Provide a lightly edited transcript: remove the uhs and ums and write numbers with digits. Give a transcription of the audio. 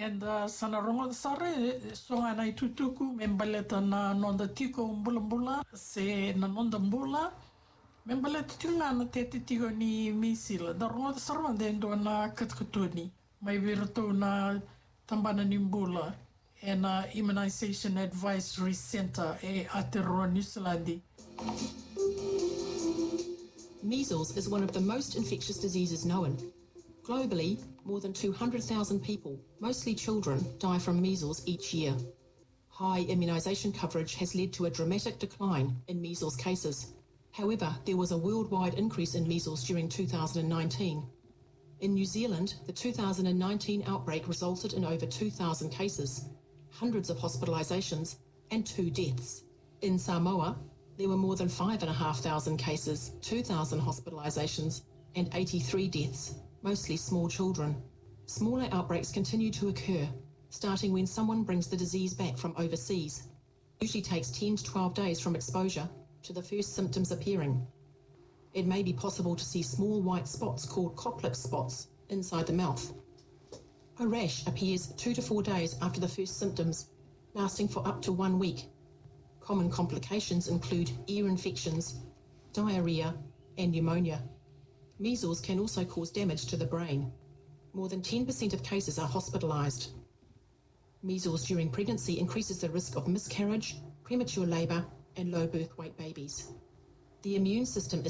And sana rongo sare songa na itutuku membaleta na nonda tiko mbula se na nonda mbula membaleta tinga na te tiko ni misila da rongo sarwa dendo na katkutuni mai virato na tambana ni mbula e na Immunization Advisory Center e Aotearoa New Zealand. Measles is one of the most infectious diseases known. Globally, more than 200,000 people, mostly children, die from measles each year. High immunisation coverage has led to a dramatic decline in measles cases. However, there was a worldwide increase in measles during 2019. In New Zealand, the 2019 outbreak resulted in over 2,000 cases, hundreds of hospitalisations, and 2 deaths. In Samoa, there were more than 5,500 cases, 2,000 hospitalisations, and 83 deaths, mostly small children. Smaller outbreaks continue to occur, starting when someone brings the disease back from overseas. It usually takes 10 to 12 days from exposure to the first symptoms appearing. It may be possible to see small white spots called Koplik spots inside the mouth. A rash appears 2 to 4 days after the first symptoms, lasting for up to 1 week. Common complications include ear infections, diarrhea, and pneumonia. Measles can also cause damage to the brain. More than 10% of cases are hospitalised. Measles during pregnancy increases the risk of miscarriage, premature labour, and low birth weight babies. The immune system is